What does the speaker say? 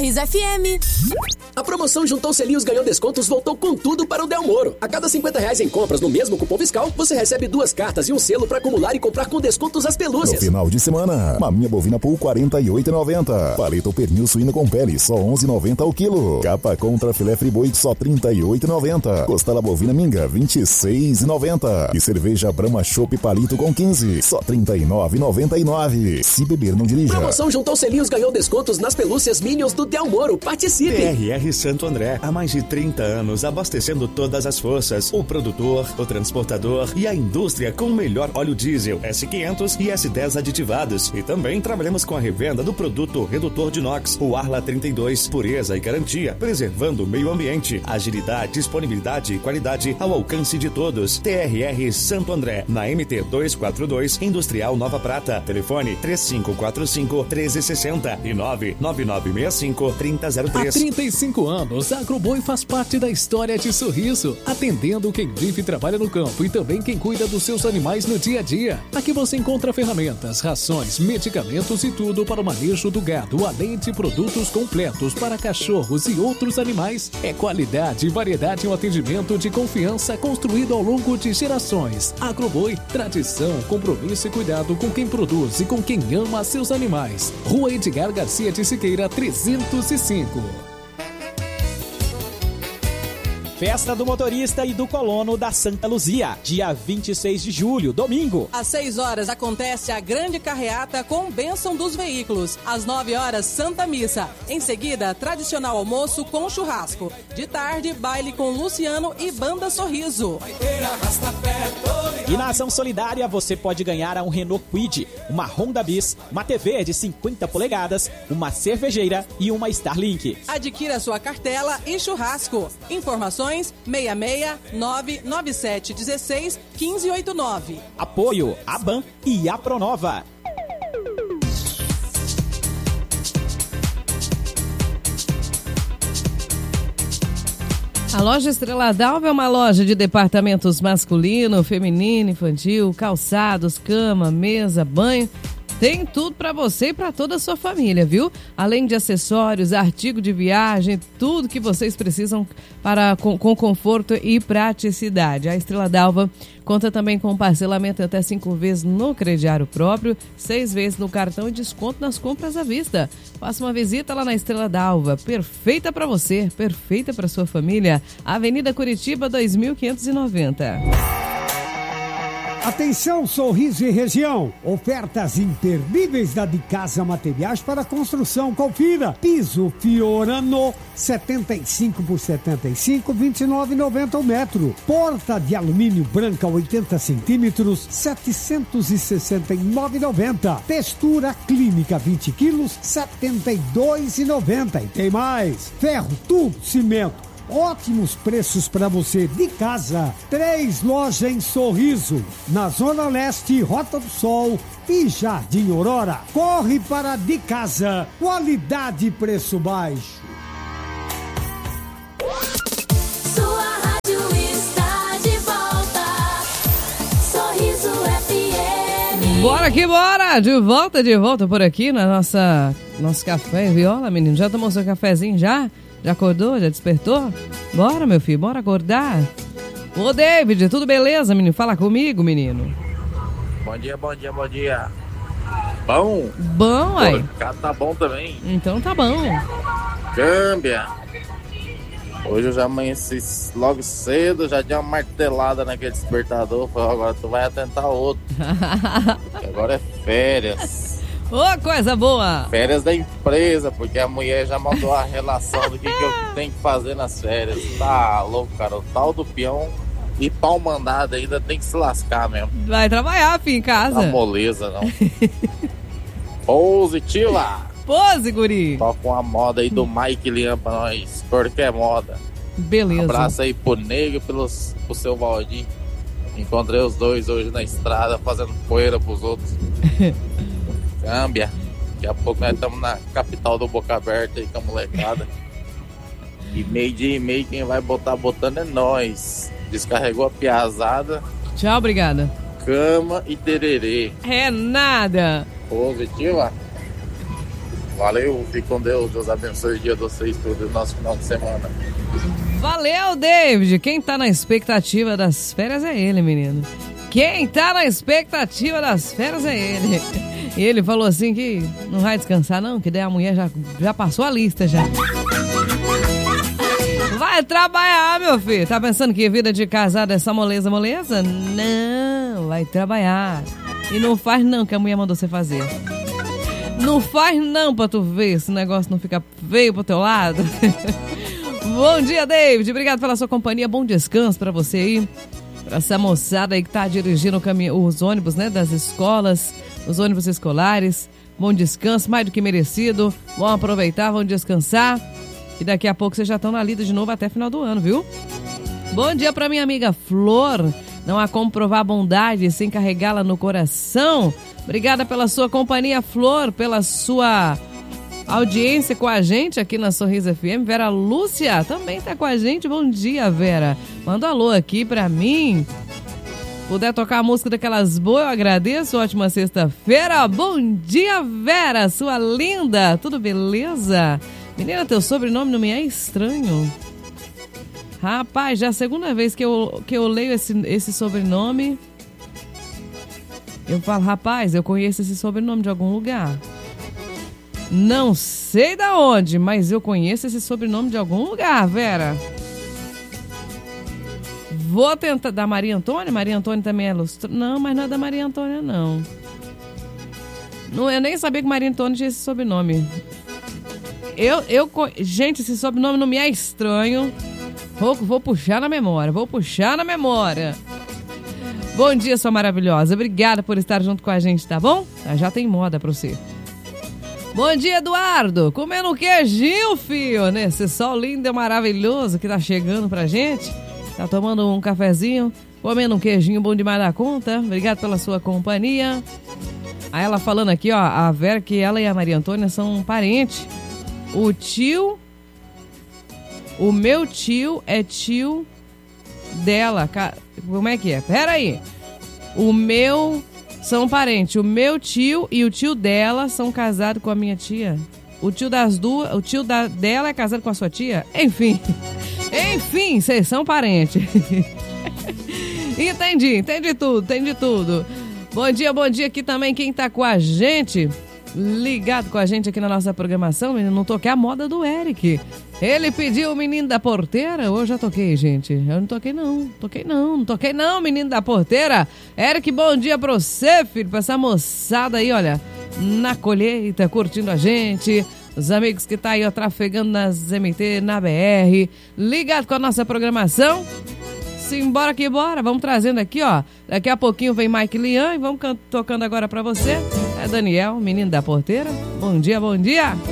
Sorriso FM. A promoção Juntou Selinhos Ganhou Descontos voltou com tudo para o Del Moro. A cada R$50 em compras no mesmo cupom fiscal, você recebe 2 cartas e um selo para acumular e comprar com descontos as pelúcias. No final de semana, maminha bovina Pool R$ 48,90. Paleta pernil suíno com pele, só R$ 11,90 o quilo. Capa contra filé friboi, só R$ 38,90. Costela bovina minga, R$ 26,90. E cerveja Brahma Chopp Palito com 15, só R$ 39,99. Se beber, não dirija. Promoção Juntou Selinhos Ganhou Descontos nas pelúcias Minions do Del Moro. Participe! TRR Santo André, há mais de 30 anos abastecendo todas as forças, o produtor, o transportador e a indústria com o melhor óleo diesel S500 e S10 aditivados. E também trabalhamos com a revenda do produto redutor de NOx, o Arla 32, pureza e garantia, preservando o meio ambiente, agilidade, disponibilidade e qualidade ao alcance de todos. TRR Santo André, na MT 242, Industrial Nova Prata. Telefone 3545-1360 e 99965-3003. Há 35 anos, a Agroboi faz parte da história de Sorriso, atendendo quem vive e trabalha no campo e também quem cuida dos seus animais no dia a dia. Aqui você encontra ferramentas, rações, medicamentos e tudo para o manejo do gado, além de produtos completos para cachorros e outros animais. É qualidade e variedade em um atendimento de confiança construído ao longo de gerações. Agroboi, tradição, compromisso e cuidado com quem produz e com quem ama seus animais. Rua Edgar Garcia de Siqueira, 305. Festa do Motorista e do Colono da Santa Luzia, dia 26 de julho, domingo. Às 6 horas acontece a grande carreata com bênção dos veículos. Às 9 horas, Santa Missa. Em seguida, tradicional almoço com churrasco. De tarde, baile com Luciano e Banda Sorriso. E na ação solidária, você pode ganhar um Renault Kwid, uma Honda Bis, uma TV de 50 polegadas, uma cervejeira e uma Starlink. Adquira sua cartela e churrasco. Informações 66997161589. Apoio ABAN e a Pronova. A loja Estrela d'Alva é uma loja de departamentos masculino, feminino, infantil, calçados, cama, mesa, banho. Tem tudo para você e para toda a sua família, viu? Além de acessórios, artigo de viagem, tudo que vocês precisam com conforto e praticidade. A Estrela d'Alva conta também com parcelamento até 5 vezes no crediário próprio, 6 vezes no cartão e desconto nas compras à vista. Faça uma visita lá na Estrela d'Alva, perfeita para você, perfeita para sua família. Avenida Curitiba, 2590. Atenção, Sorriso e região. Ofertas imperdíveis da De Casa Materiais para construção. Confira. Piso Fiorano, 75 por 75, 29,90 o metro. Porta de alumínio branca, 80 centímetros, 769,90. Textura clínica, 20 quilos, 72,90. E tem mais. Ferro, tubo, cimento. Ótimos preços para você de casa. 3 lojas em Sorriso, na Zona Leste, Rota do Sol e Jardim Aurora. Corre para De Casa. Qualidade e preço baixo. Sua rádio está de volta. Sorriso FM. Bora que bora! De volta por aqui na nosso café e viola, menino. Já tomou seu cafezinho já? Já acordou? Já despertou? Bora, meu filho, bora acordar. Ô, David, tudo beleza, menino? Fala comigo, menino. Bom dia, bom dia, bom dia. Bom? Bom, aí. O cara tá bom também. Então tá bom. Câmbia. Hoje eu já amanheci logo cedo, já dei uma martelada naquele despertador. Falei, agora tu vai atentar outro. Agora é férias. Ô, coisa boa! Férias da empresa, porque a mulher já mandou a relação do que eu tenho que fazer nas férias. Tá louco, cara. O tal do peão e pau mandado ainda tem que se lascar mesmo. Vai trabalhar, filho, em casa. Tá moleza, não. Positiva! Pose, guri! Toca uma moda aí do Mike Liam pra nós. Porque é moda. Beleza. Um abraço aí pro Nego e pro seu Valdir. Encontrei os dois hoje na estrada fazendo poeira pros outros. Câmbia. Daqui a pouco nós estamos na capital do Boca Aberta aí com a molecada. E meio-dia e meio quem vai botar botando é nós. Descarregou a piazada. Tchau, obrigada. Cama e tererê. É nada. Positiva. Valeu, fique com Deus. Deus abençoe o dia de vocês, todo o nosso final de semana. Valeu, David. Quem tá na expectativa das férias é ele, menino. Quem tá na expectativa das férias é ele. E ele falou assim que não vai descansar não, que daí a mulher já passou a lista já. Vai trabalhar, meu filho. Tá pensando que vida de casado é só moleza? Não, vai trabalhar. E não faz não que a mulher mandou você fazer. Não faz não pra tu ver se o negócio não fica feio pro teu lado. Bom dia, David. Obrigado pela sua companhia. Bom descanso pra você aí. Pra essa moçada aí que tá dirigindo os ônibus, né, das escolas, os ônibus escolares. Bom descanso, mais do que merecido. Vão aproveitar, vão descansar. E daqui a pouco vocês já estão na lida de novo até final do ano, viu? Bom dia pra minha amiga Flor. Não há como provar a bondade sem carregá-la no coração. Obrigada pela sua companhia, Flor, pela sua audiência com a gente aqui na Sorriso FM. Vera Lúcia também tá com a gente. Bom dia, Vera. Manda um alô aqui pra mim. Puder tocar a música daquelas boas, eu agradeço. Ótima sexta-feira. Bom dia, Vera, sua linda. Tudo beleza? Menina, teu sobrenome não me é estranho. Rapaz, já é a segunda vez que eu leio esse sobrenome. Eu falo, rapaz, eu conheço esse sobrenome de algum lugar. Não sei da onde, mas eu conheço esse sobrenome de algum lugar, Vera. Vou tentar... Da Maria Antônia? Maria Antônia também é lustre? Não, mas não é da Maria Antônia, não. Eu nem sabia que Maria Antônia tinha esse sobrenome. Gente, esse sobrenome não me é estranho. Vou puxar na memória, Bom dia, sua maravilhosa. Obrigada por estar junto com a gente, tá bom? Já tem moda pra você. Bom dia, Eduardo. Comendo um queijinho, filho, nesse sol lindo e maravilhoso que tá chegando pra gente. Tá tomando um cafezinho, comendo um queijinho bom demais da conta. Obrigado pela sua companhia. Aí ela falando aqui, ó, a Vera, que ela e a Maria Antônia são parentes. O meu tio é tio dela. Como é que é? Pera aí. São parentes. O meu tio e o tio dela são casados com a minha tia. O tio dela é casado com a sua tia? Enfim, vocês são parentes. Entendi tudo. Bom dia aqui também quem tá com a gente. Ligado com a gente aqui na nossa programação, menino, não toquei a moda do Eric. Ele pediu o Menino da Porteira. Eu já toquei, gente. Eu não toquei não, Menino da Porteira. Eric, bom dia pra você, filho, pra essa moçada aí, olha, na colheita, curtindo a gente. Os amigos que tá aí, ó, trafegando nas MT, na BR. Ligado com a nossa programação. Simbora que bora, vamos trazendo aqui, ó. Daqui a pouquinho vem Mike Lian e vamos tocando agora pra você. É Daniel, Menino da Porteira. Bom dia.